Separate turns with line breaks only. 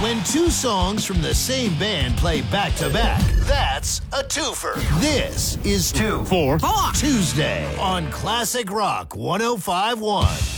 When two songs from the same band play back-to-back, that's a twofer. This is 2
4
Tuesday on Classic Rock 105.1.